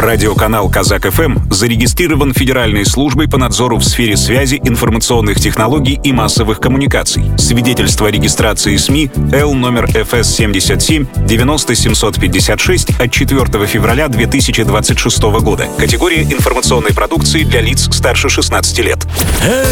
Радиоканал «Казак ФМ» зарегистрирован Федеральной службой по надзору в сфере связи, информационных технологий и массовых коммуникаций. Свидетельство о регистрации СМИ Л номер ФС 77 90 756 от 4 февраля 2026 года. Категория информационной продукции для лиц старше 16 лет.